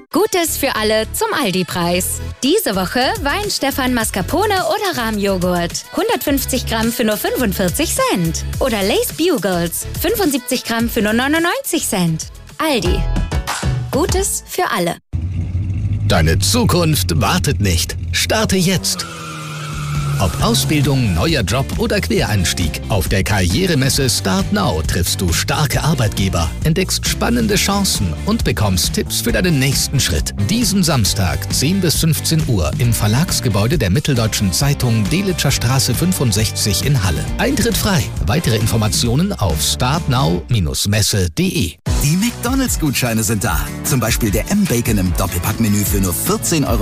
Gutes für alle zum Aldi-Preis. Diese Woche Wein-Stefan Mascarpone oder Rahmjoghurt. 150 Gramm für nur 45 Cent. Oder Lay's Bugles. 75 Gramm für nur 99 Cent. Aldi. Gutes für alle. Deine Zukunft wartet nicht. Starte jetzt. Ob Ausbildung, neuer Job oder Quereinstieg, auf der Karrieremesse Start Now triffst du starke Arbeitgeber, entdeckst spannende Chancen und bekommst Tipps für deinen nächsten Schritt. Diesen Samstag, 10 bis 15 Uhr, im Verlagsgebäude der Mitteldeutschen Zeitung Delitzscher Straße 65 in Halle. Eintritt frei. Weitere Informationen auf startnow-messe.de. Die McDonalds-Gutscheine sind da. Zum Beispiel der M-Bacon im Doppelpackmenü für nur 14,99 €.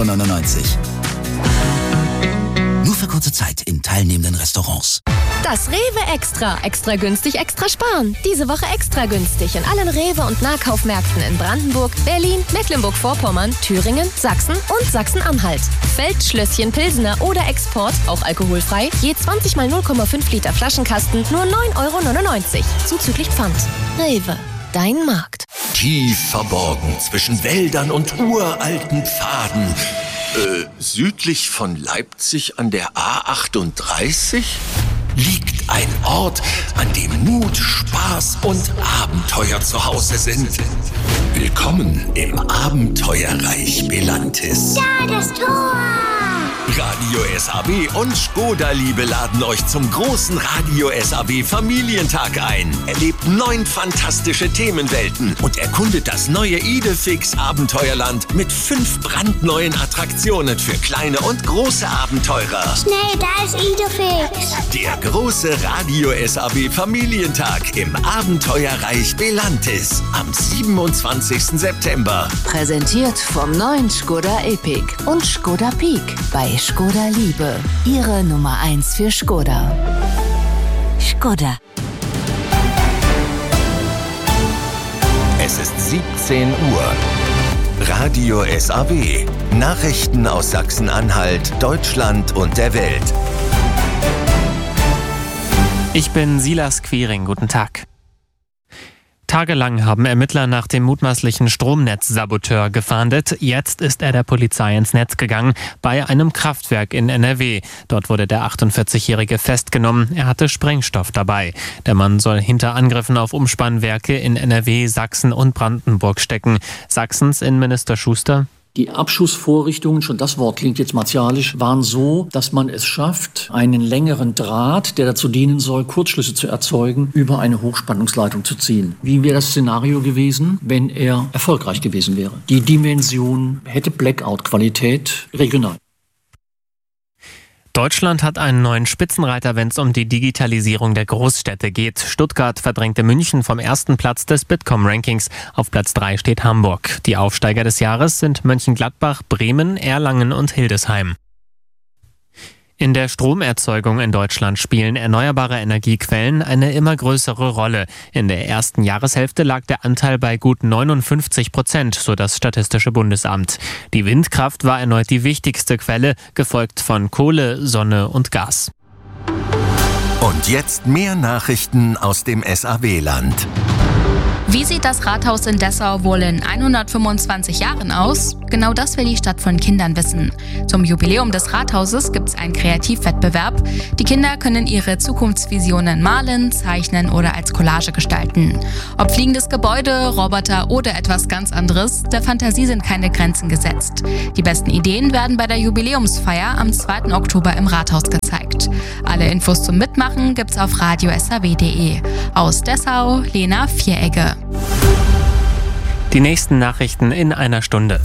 Nur für kurze Zeit in teilnehmenden Restaurants. Das Rewe Extra. Extra günstig, extra sparen. Diese Woche extra günstig in allen Rewe- und Nahkaufmärkten in Brandenburg, Berlin, Mecklenburg-Vorpommern, Thüringen, Sachsen und Sachsen-Anhalt. Feldschlösschen, Pilsener oder Export, auch alkoholfrei, je 20 mal 0,5 Liter Flaschenkasten, nur 9,99 €. Zuzüglich Pfand. Rewe. Dein Markt. Tief verborgen zwischen Wäldern und uralten Pfaden. Südlich von Leipzig an der A38 liegt ein Ort, an dem Mut, Spaß und Abenteuer zu Hause sind. Willkommen im Abenteuerreich Belantis. Da, das Tor! Radio SAW und Skoda-Liebe laden euch zum großen Radio SAW Familientag ein. Erlebt 9 fantastische Themenwelten und erkundet das neue Idefix Abenteuerland mit 5 brandneuen Attraktionen für kleine und große Abenteurer. Schnell, da ist Idefix. Der große Radio SAW Familientag im Abenteuerreich Belantis am 27. September. Präsentiert vom neuen Skoda Epic und Skoda Peak bei Skoda Liebe. Ihre Nummer 1 für Skoda. Skoda. Es ist 17 Uhr. Radio SAW. Nachrichten aus Sachsen-Anhalt, Deutschland und der Welt. Ich bin Silas Quiring. Guten Tag. Tagelang haben Ermittler nach dem mutmaßlichen Stromnetzsaboteur gefahndet. Jetzt ist er der Polizei ins Netz gegangen, bei einem Kraftwerk in NRW. Dort wurde der 48-Jährige festgenommen. Er hatte Sprengstoff dabei. Der Mann soll hinter Angriffen auf Umspannwerke in NRW, Sachsen und Brandenburg stecken. Sachsens Innenminister Schuster: Die Abschussvorrichtungen, schon das Wort klingt jetzt martialisch, waren so, dass man es schafft, einen längeren Draht, der dazu dienen soll, Kurzschlüsse zu erzeugen, über eine Hochspannungsleitung zu ziehen. Wie wäre das Szenario gewesen, wenn er erfolgreich gewesen wäre? Die Dimension hätte Blackout-Qualität regional. Deutschland hat einen neuen Spitzenreiter, wenn es um die Digitalisierung der Großstädte geht. Stuttgart verdrängte München vom ersten Platz des Bitkom-Rankings. Auf Platz 3 steht Hamburg. Die Aufsteiger des Jahres sind Mönchengladbach, Bremen, Erlangen und Hildesheim. In der Stromerzeugung in Deutschland spielen erneuerbare Energiequellen eine immer größere Rolle. In der ersten Jahreshälfte lag der Anteil bei gut 59%, so das Statistische Bundesamt. Die Windkraft war erneut die wichtigste Quelle, gefolgt von Kohle, Sonne und Gas. Und jetzt mehr Nachrichten aus dem SAW-Land. Wie sieht das Rathaus in Dessau wohl in 125 Jahren aus? Genau das will die Stadt von Kindern wissen. Zum Jubiläum des Rathauses gibt es einen Kreativwettbewerb. Die Kinder können ihre Zukunftsvisionen malen, zeichnen oder als Collage gestalten. Ob fliegendes Gebäude, Roboter oder etwas ganz anderes, der Fantasie sind keine Grenzen gesetzt. Die besten Ideen werden bei der Jubiläumsfeier am 2. Oktober im Rathaus gezeigt. Alle Infos zum Mitmachen gibt's auf radiosaw.de. Aus Dessau, Lena Vieregge. Die nächsten Nachrichten in einer Stunde.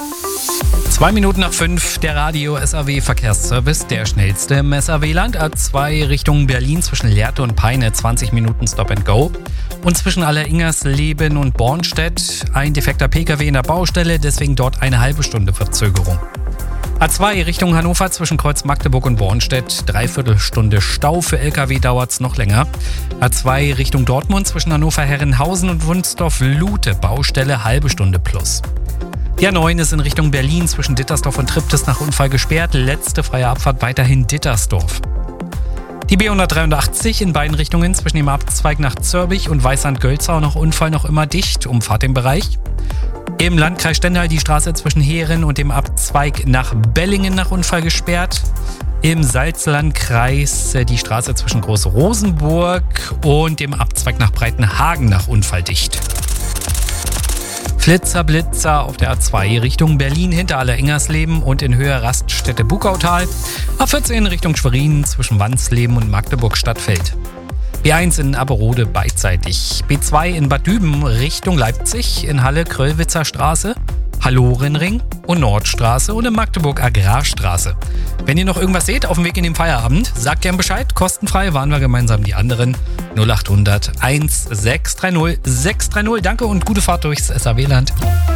2 Minuten nach 5, der Radio SAW Verkehrsservice, der schnellste im SAW-Land. A2 Richtung Berlin zwischen Lehrte und Peine, 20 Minuten Stop and Go. Und zwischen Alleringersleben und Bornstedt ein defekter PKW in der Baustelle, deswegen dort eine halbe Stunde Verzögerung. A2 Richtung Hannover zwischen Kreuz Magdeburg und Bornstedt, 3/4 Stunde Stau. Für LKW dauert's noch länger. A2 Richtung Dortmund zwischen Hannover-Herrenhausen und Wunstorf-Lute, Baustelle, halbe Stunde plus. Die A9 ist in Richtung Berlin zwischen Dittersdorf und Triptis nach Unfall gesperrt. Letzte freie Abfahrt weiterhin Dittersdorf. Die B183 in beiden Richtungen zwischen dem Abzweig nach Zörbich und Weißand-Gölzau nach Unfall noch immer dicht. Umfahrt im Bereich. Im Landkreis Stendal die Straße zwischen Heeren und dem Abzweig nach Bellingen nach Unfall gesperrt. Im Salzlandkreis die Straße zwischen Groß-Rosenburg und dem Abzweig nach Breitenhagen nach Unfall dicht. Flitzer-Blitzer auf der A2 Richtung Berlin hinter Aller-Ingersleben und in Höhe Raststätte Bukautal. A14 Richtung Schwerin zwischen Wansleben und Magdeburg-Stadtfeld. B1 in Aberode beidseitig. B2 in Bad Düben Richtung Leipzig in Halle-Kröllwitzer Straße, Hallorenring und Nordstraße und in Magdeburg Agrarstraße. Wenn ihr noch irgendwas seht auf dem Weg in den Feierabend, sagt gern Bescheid. Kostenfrei warnen wir gemeinsam die anderen. 0800 1630 630. Danke und gute Fahrt durchs SAW-Land.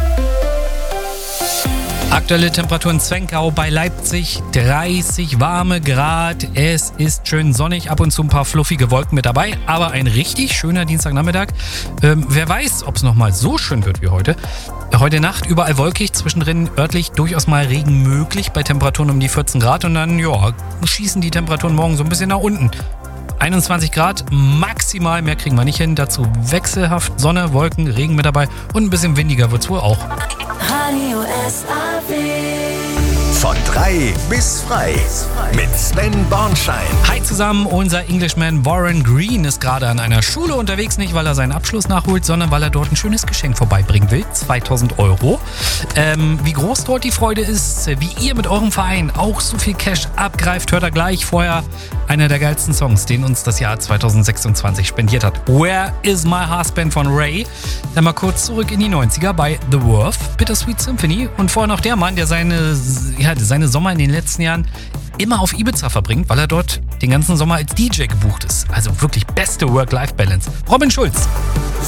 Aktuelle Temperatur in Zwenkau bei Leipzig, 30 warme Grad. Es ist schön sonnig, ab und zu ein paar fluffige Wolken mit dabei, aber ein richtig schöner Dienstagnachmittag. Wer weiß, ob es nochmal so schön wird wie heute. Heute Nacht überall wolkig, zwischendrin örtlich durchaus mal Regen möglich bei Temperaturen um die 14 Grad und dann schießen die Temperaturen morgen so ein bisschen nach unten. 21 Grad maximal, mehr kriegen wir nicht hin. Dazu wechselhaft Sonne, Wolken, Regen mit dabei und ein bisschen windiger wird es wohl auch. Radio SAW. Von 3 bis frei mit Sven Bornschein. Hi zusammen, unser Englishman Warren Green ist gerade an einer Schule unterwegs, nicht weil er seinen Abschluss nachholt, sondern weil er dort ein schönes Geschenk vorbeibringen will, 2000 Euro. Wie groß dort die Freude ist, wie ihr mit eurem Verein auch so viel Cash abgreift, hört er gleich. Vorher einer der geilsten Songs, den uns das Jahr 2026 spendiert hat. Where is My Husband von Ray. Dann mal kurz zurück in die 90er bei The Worth, Bittersweet Symphony und vorher noch der Mann, der seine Sommer in den letzten Jahren immer auf Ibiza verbringt, weil er dort den ganzen Sommer als DJ gebucht ist. Also wirklich beste Work-Life-Balance. Robin Schulz.